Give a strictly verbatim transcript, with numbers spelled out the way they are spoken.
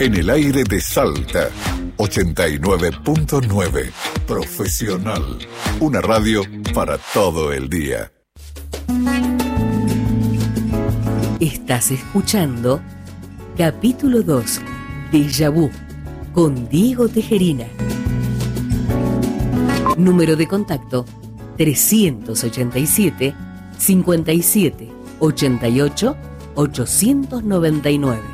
En el aire de Salta, ochenta y nueve punto nueve. Profesional. Una radio para todo el día. Estás escuchando capítulo dos, Déjà Vu, con Diego Tejerina. Número de contacto trescientos ochenta y siete, cincuenta y siete, ochenta y ocho, ochocientos noventa y nueve.